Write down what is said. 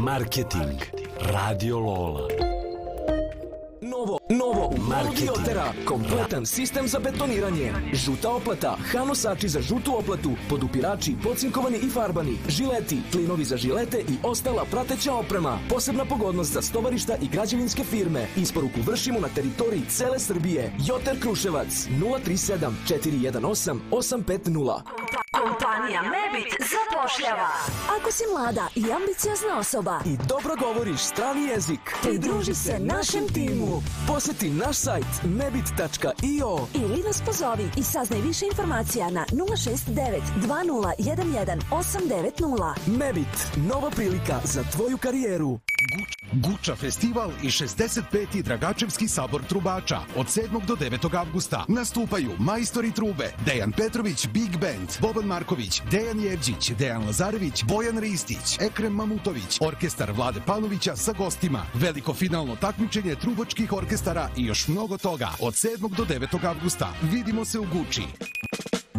Marketing. Radio Lola. Novo Geotera, kompletan sistem za betoniranje. Žuta oplata, hanosači za žutu oplatu, podupirači, pocinkovani i farbani, žileti, klinovi za žilete i ostala prateća oprema. Posebna pogodnost za stovarišta i građevinske firme. Isporuku vršimo na teritoriji cele Srbije. Joter Kruševac 037 418 850. Kompanija Mebit zapošljava. Ako si mlada i ambiciozna osoba I dobro govoriš strani jezik, pridruži se našem timu. Poseti naš sajt mebit.io Ili nas pozovi i saznaj više informacija na 069 2011 890. Mebit, nova prilika za tvoju karijeru. Guča festival i 65. Dragačevski sabor trubača od 7. do 9. avgusta. Nastupaju majstori trube Dejan Petrović Big Band, Boban Marković, Dejan Jevđić, Dejan Lazarević, Bojan Ristić, Ekrem Mamutović, orkestar Vlade Panovića sa gostima, veliko finalno takmičenje trubačkih orkestara i još mnogo toga od 7. do 9. avgusta. Vidimo se u Guči.